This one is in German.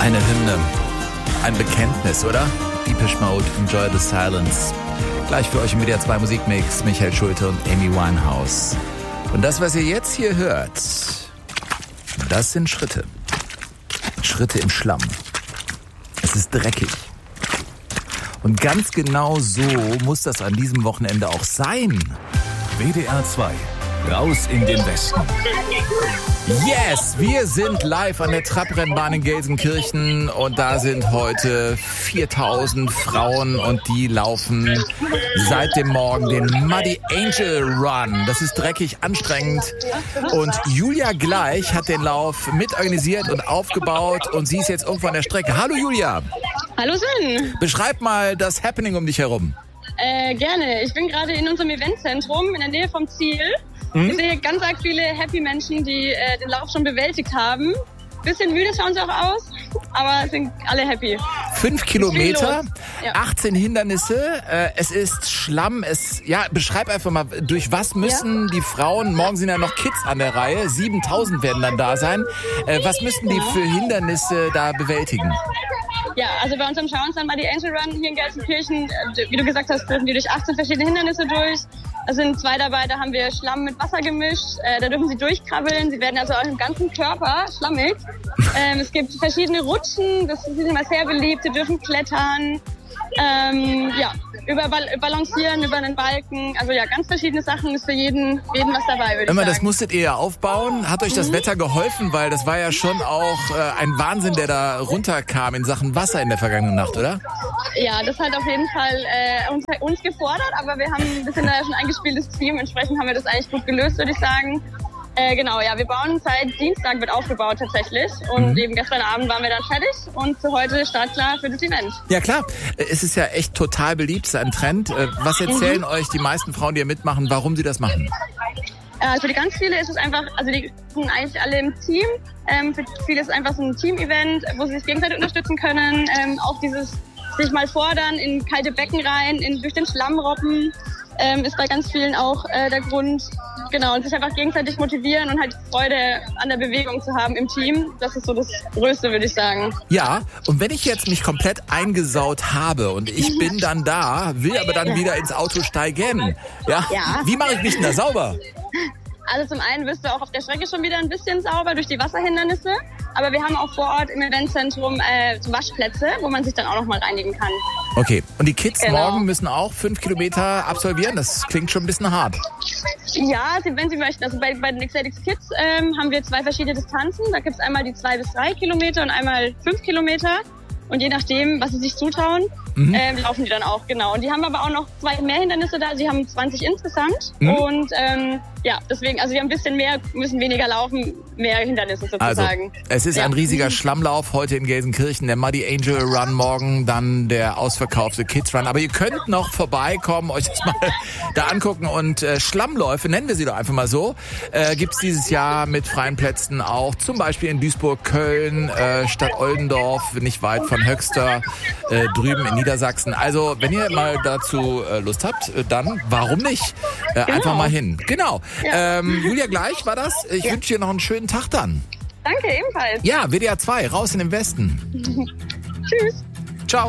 Eine Hymne, ein Bekenntnis, oder? Depeche Mode, Enjoy the Silence. Gleich für euch im WDR 2 Musikmix, Michael Schulte und Amy Winehouse. Und das, was ihr jetzt hier hört, das sind Schritte. Schritte im Schlamm. Es ist dreckig. Und ganz genau so muss das an diesem Wochenende auch sein. WDR 2, raus in den Westen. Yes, wir sind live an der Trabrennbahn in Gelsenkirchen und da sind heute 4000 Frauen und die laufen seit dem Morgen den Muddy Angel Run. Das ist dreckig, anstrengend und Julia Gleich hat den Lauf mitorganisiert und aufgebaut und sie ist jetzt irgendwo an der Strecke. Hallo Julia. Hallo Sven. Beschreib mal das Happening um dich herum. Gerne. Ich bin gerade in unserem Eventzentrum in der Nähe vom Ziel. Ich sehe ganz arg viele happy Menschen, die den Lauf schon bewältigt haben. Bisschen müde schauen sie auch aus, aber sind alle happy. 5 Kilometer, Ja. 18 Hindernisse, es ist Schlamm. Beschreib einfach mal, durch was müssen die Frauen, morgen sind ja noch Kids an der Reihe, 7000 werden dann da sein. Was müssen die für Hindernisse da bewältigen? Ja, also bei unserem Schauen dann mal die Angel Run hier in Gelsenkirchen. Wie du gesagt hast, dürfen wir durch 18 verschiedene Hindernisse durch. Da sind 2 dabei, da haben wir Schlamm mit Wasser gemischt. Da dürfen sie durchkrabbeln. Sie werden also auch im ganzen Körper schlammig. Es gibt verschiedene Rutschen, das ist immer sehr beliebt. Sie dürfen klettern, balancieren über einen Balken. Also ja, ganz verschiedene Sachen, ist für jeden was dabei, würde ich sagen. Das musstet ihr ja aufbauen. Hat euch das Wetter geholfen? Weil das war ja schon auch ein Wahnsinn, der da runterkam in Sachen Wasser in der vergangenen Nacht, oder? Ja, das hat auf jeden Fall uns gefordert, aber wir haben ein bisschen schon eingespieltes Team. Entsprechend haben wir das eigentlich gut gelöst, würde ich sagen. Wir bauen seit Dienstag, wird aufgebaut tatsächlich. Und eben gestern Abend waren wir dann fertig und für heute startklar für das Event. Ja klar, es ist ja echt total beliebt, es ist ein Trend. Was erzählen euch die meisten Frauen, die hier mitmachen, warum sie das machen? Für die ganz viele ist es einfach, also die sind eigentlich alle im Team. Für viele ist es einfach so ein Team-Event, wo sie sich gegenseitig unterstützen können. Auch dieses sich mal fordern, in kalte Becken rein, durch den Schlamm robben. Ist bei ganz vielen auch der Grund, genau, und sich einfach gegenseitig motivieren und halt Freude an der Bewegung zu haben im Team. Das ist so das Größte, würde ich sagen. Ja, und wenn ich jetzt mich komplett eingesaut habe und ich bin dann da, will aber dann wieder ins Auto steigen, ja. Wie mache ich mich denn da sauber? Also zum einen wirst du auch auf der Strecke schon wieder ein bisschen sauber durch die Wasserhindernisse, aber wir haben auch vor Ort im Eventzentrum Waschplätze, wo man sich dann auch noch mal reinigen kann. Okay, und die Kids morgen müssen auch 5 Kilometer absolvieren? Das klingt schon ein bisschen hart. Ja, wenn sie möchten. Also bei den Xcelix Kids haben wir 2 verschiedene Distanzen. Da gibt es einmal die 2 bis 3 Kilometer und einmal 5 Kilometer. Und je nachdem, was sie sich zutrauen, laufen die dann auch, genau. Und die haben aber auch noch 2 mehr Hindernisse da. Sie haben 20 insgesamt. Und deswegen, also wir haben ein bisschen mehr, müssen weniger laufen, mehr Hindernisse sozusagen. Also, es ist ein riesiger Schlammlauf heute in Gelsenkirchen, der Muddy Angel Run morgen, dann der ausverkaufte Kids Run. Aber ihr könnt noch vorbeikommen, euch das mal da angucken. Und Schlammläufe, nennen wir sie doch einfach mal so, gibt's dieses Jahr mit freien Plätzen auch, zum Beispiel in Duisburg, Köln, Stadt Oldendorf, nicht weit von Höxter, drüben in Niedersachsen. Also, wenn ihr mal dazu Lust habt, dann warum nicht? Einfach mal hin. Genau. Ja. Julia Gleich war das. Ich wünsche dir noch einen schönen Tag dann. Danke, ebenfalls. Ja, WDR 2, raus in den Westen. Tschüss.